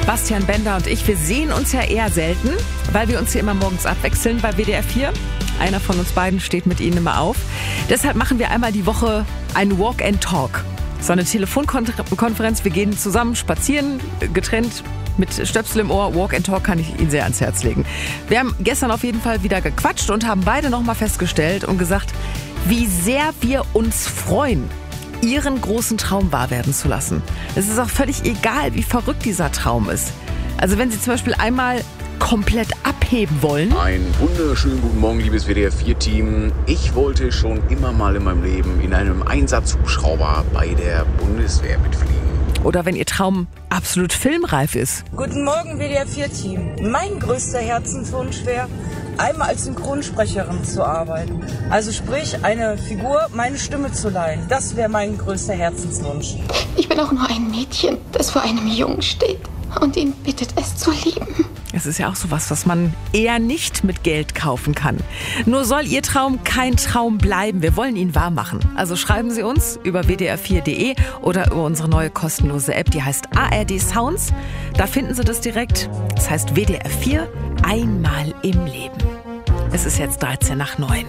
Bastian Bender und ich, wir sehen uns ja eher selten, weil wir uns hier immer morgens abwechseln bei WDR 4. Einer von uns beiden steht mit Ihnen immer auf. Deshalb machen wir einmal die Woche einen Walk and Talk. So eine Telefonkonferenz. Wir gehen zusammen spazieren, getrennt mit Stöpsel im Ohr. Walk and Talk kann ich Ihnen sehr ans Herz legen. Wir haben gestern auf jeden Fall wieder gequatscht und haben beide nochmal festgestellt und gesagt, wie sehr wir uns freuen, Ihren großen Traum wahr werden zu lassen. Es ist auch völlig egal, wie verrückt dieser Traum ist. Also wenn Sie zum Beispiel einmal komplett abheben wollen. Einen wunderschönen guten Morgen, liebes WDR 4-Team. Ich wollte schon immer mal in meinem Leben in einem Einsatzhubschrauber bei der Bundeswehr mitfliegen. Oder wenn Ihr Traum absolut filmreif ist. Guten Morgen, WDR 4-Team. Mein größter Herzenswunsch wäre, einmal als Synchronsprecherin zu arbeiten. Also sprich, eine Figur, meine Stimme zu leihen. Das wäre mein größter Herzenswunsch. Ich bin auch nur ein Mädchen, das vor einem Jungen steht und ihn bittet, es zu lieben. Es ist ja auch sowas, was man eher nicht mit Geld kaufen kann. Nur soll Ihr Traum kein Traum bleiben. Wir wollen ihn wahr machen. Also schreiben Sie uns über wdr4.de oder über unsere neue kostenlose App, die heißt ARD Sounds. Da finden Sie das direkt. Das heißt WDR 4, einmal im Leben. Es ist jetzt 13 nach 9.